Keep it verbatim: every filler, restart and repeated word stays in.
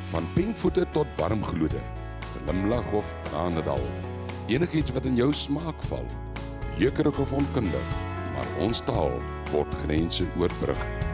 Van pinkvoete tot warmglode, glimlag of tranendal. Enigiets wat in jou smaak val. Jeukerig of onkundig, maar ons taal word grense oorbrug.